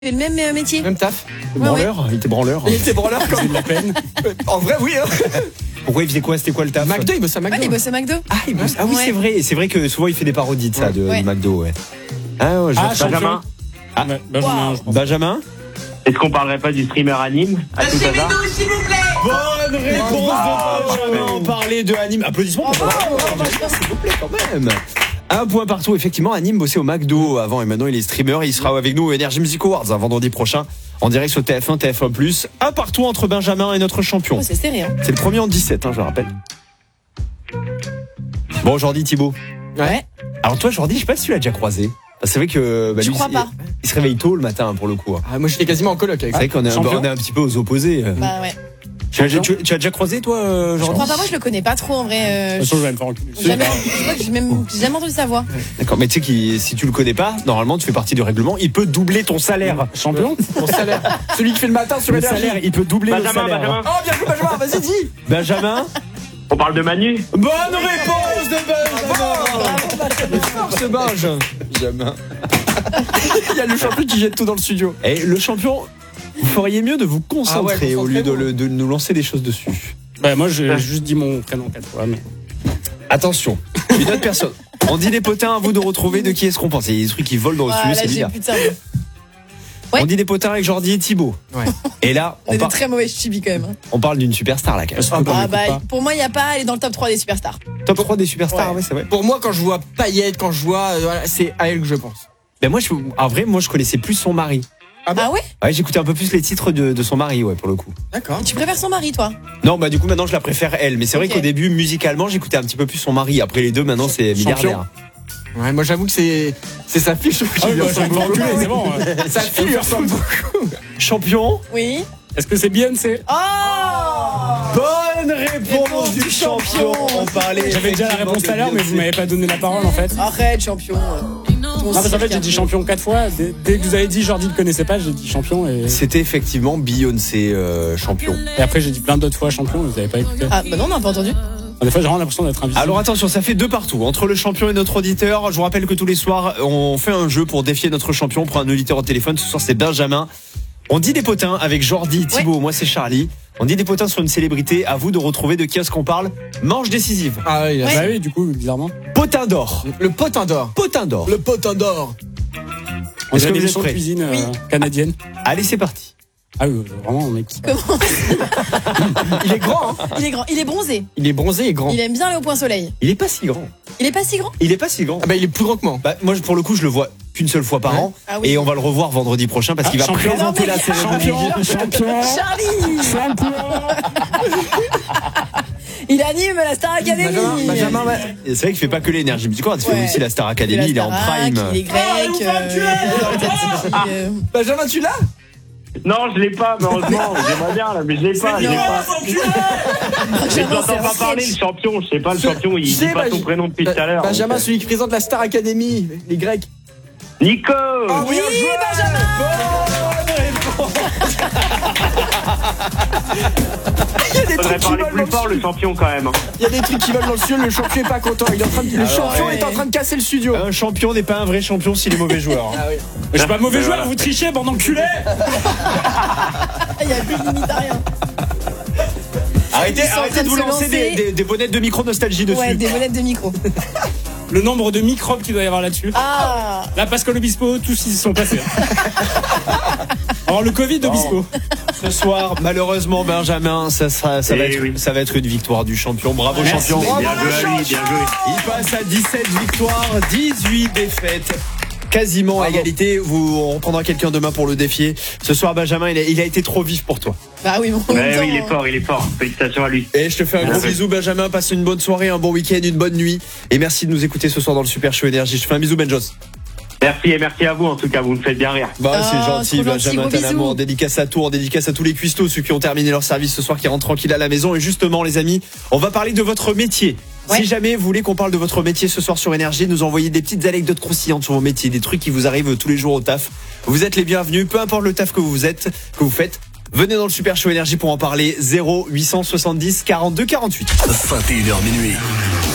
Le même métier. Même taf. Branleur, il était branleur. Il était branleur comme de la peine. En vrai, oui. Hein. Pourquoi il faisait quoi? C'était quoi le taf? McDo, il bosse à McDo. Ouais, il bosse à McDo. Ah oui, Ouais. c'est vrai que souvent il fait des parodies de ça, de McDo, ouais. Ah ouais, Benjamin, Benjamin, Wow. Benjamin. est-ce qu'on parlerait pas du streamer anime à tout hasard? Bonne réponse de Benjamin. On parlait de anime. Applaudissements pour Benjamin, s'il vous plaît, quand même. Un point partout, effectivement. Anime bossait au McDo avant et maintenant il est streamer. Il sera avec nous au Energy Music Awards un vendredi prochain en direct sur TF1, TF1+. Un partout entre Benjamin et notre champion. Oh, c'est serré, hein. C'est le premier en 17, je le rappelle. Bon, Jordi, Thibaut. Ouais. Alors toi, Jordi, je sais pas si tu l'as déjà croisé. C'est vrai que Je lui, crois pas. il se réveille tôt le matin pour le coup. Ah, moi, j'étais quasiment en coloc avec C'est vrai qu'on est, champion. on est un petit peu aux opposés. Bah ouais. Tu as déjà croisé toi, Je Jordi? crois pas, moi je le connais pas trop en vrai. Ah, De toute façon, je vais me faire enculer. Jamais, je crois que j'ai jamais entendu sa voix. D'accord, mais tu sais que si tu le connais pas, normalement tu fais partie du règlement, il peut doubler ton salaire. Champion? mon salaire. Celui qui fait le matin sur Le Énergie. salaire, il peut doubler le Benjamin, salaire. Benjamin. Oh, bien joué, Benjamin, vas-y, dis. Benjamin. On parle de Manu? Bonne réponse de Benjamin. Force Benjamin. Il y a le champion qui jette tout dans le studio. Et le champion, vous feriez mieux de vous concentrer Ah ouais, au lieu concentrez-vous. de nous lancer des choses dessus. Bah moi j'ai juste dit mon prénom 4 fois mais... Attention, une autre personne. On dit des potins, à vous de retrouver de qui est-ce qu'on pense. Il y a des trucs qui volent dans le Ah, studio, là c'est j'ai bizarre. plus de cerveau. Ouais. On dit des potins avec Jordi et Thibaut. Ouais. Et là, On est des très mauvais chibi quand même. Hein. on parle d'une superstar là quand même. Ah bah pour moi il y a pas, elle est dans le top 3 des superstars. Top 3 des superstars, Ouais. ouais, c'est vrai. Pour moi, quand je vois Payette, quand je vois, voilà, c'est à elle que je pense. Ben moi, en vrai, moi je connaissais plus son mari. Ah bon Ah ouais? Ouais, j'écoutais un peu plus les titres de son mari, ouais, pour le coup. D'accord. Tu préfères son mari toi? Non, bah du coup maintenant je la préfère elle. Mais c'est vrai Ok. qu'au début, musicalement, j'écoutais un petit peu plus son mari. Après les deux, maintenant c'est milliardaire. Ouais, moi j'avoue que c'est sa fille, je trouve Ah qu'il oui, lui bah, je vais ressemble me faire beaucoup. enculer, c'est bon. Sa fille lui ressemble beaucoup. Champion. Oui. Est-ce que c'est Beyoncé? Oh! Bonne réponse du champion. On parlait. J'avais déjà la réponse tout à l'heure mais vous m'avez pas donné la parole en fait. Arrête champion. Non parce qu'en fait j'ai dit champion 4 fois. Dès que vous avez dit Jordi ne connaissait pas, j'ai dit champion et C'était effectivement Beyoncé champion. après j'ai dit plein d'autres fois champion, vous avez pas écouté. Ah bah non on n'a pas entendu. Des fois j'ai vraiment l'impression d'être invisible. Alors attention, ça fait 2 partout entre le champion et notre auditeur. Je vous rappelle que tous les soirs, on fait un jeu pour défier notre champion. On prend un auditeur au téléphone. Ce soir, c'est Benjamin. On dit des potins avec Jordi, Thibaut. Moi, c'est Charlie. On dit des potins sur une célébrité. À vous de retrouver de qui est-ce qu'on parle. Manche décisive. Ah oui, Ouais. Bah oui du coup bizarrement. Potin d'or. le potin d'or. Potin d'or. Le potin d'or. On Est-ce dirait que une vous êtes émission de prêts? cuisine Oui. canadienne. Allez, c'est parti. Ah oui vraiment mec. Il est grand, hein. Il est grand, il est bronzé. Il est bronzé et grand. Il aime bien aller au point soleil. Il est pas si grand. Il est pas si grand? Il est pas si grand. Ah bah il est plus grand que moi. Bah, moi, pour le coup, je le vois qu'une seule fois par an. Ah oui. Et on va le revoir vendredi prochain parce qu'il va champion. présenter Non, la mais- cérémonie. Champion. Il anime la Star Academy. Benjamin, ouais. Et c'est vrai qu'il fait pas que l'énergie musicale. Il fait Ouais. aussi la Star Academy. Il est en prime. Il est grec. il est dans le Tati, Benjamin, tu l'as? Non, je l'ai pas, malheureusement. J'aimerais bien, là, mais je l'ai pas. Je l'ai pas. Mais je Benjamin, l'entends c'est un pas parler, le sketch. champion. Je sais pas, le champion, il Tu sais, dit pas son prénom depuis tout à l'heure. Benjamin, donc, celui qui présente la Star Academy, les Grecs. Nico! Oui, Benjamin. Il y a des Faudrait trucs qui parler volent plus dans fort, le le studio. champion, quand même. Il y a des trucs qui volent dans le studio, le champion est pas content. Il est en train de... Le champion ouais. est en train de casser le studio. Un champion n'est pas un vrai champion s'il est mauvais joueur. Ah oui. Je suis pas mauvais joueur, vous trichez bande d'enculés. Il y a plus de limite à rien. Arrêtez, Ils sont en train arrêtez de de vous se lancer lancer. des bonnettes de micro-nostalgie dessus. Ouais, des molettes de micro. Le nombre de microbes qu'il doit y avoir là-dessus. Ah. Là Pascal Obispo, tous ils y sont passés. Alors le Covid Obispo. Ce soir, malheureusement, Benjamin, ça oui. va être une victoire du champion. Bravo, Merci. champion. Bien joué à lui, bien joué. Il passe à 17 victoires, 18 défaites. Quasiment à égalité. On reprendra quelqu'un demain pour le défier. Ce soir, Benjamin, il a été trop vif pour toi. Bah oui, bon. en même Ouais, temps, oui, il est fort. Félicitations à lui. Et je te fais un gros Merci. bisou, Benjamin. Passe une bonne soirée, un bon week-end, une bonne nuit. Et merci de nous écouter ce soir dans le Super Show Énergie. Je te fais un bisou, Benjos. Merci et merci à vous, en tout cas, vous me faites bien rire. Bah, Oh, c'est gentil, trop gentil, Benjamin, gros t'as bisous. l'amour. Dédicace à Tours, dédicace à tous les cuistots, ceux qui ont terminé leur service ce soir, qui rentrent tranquilles à la maison. Et justement, les amis, on va parler de votre métier. Ouais. Si jamais vous voulez qu'on parle de votre métier ce soir sur Énergie, nous envoyez des petites anecdotes croustillantes sur vos métiers, des trucs qui vous arrivent tous les jours au taf. Vous êtes les bienvenus, peu importe le taf que vous faites. Venez dans le Super Show Énergie pour en parler. 0870 42 48. 21h minuit.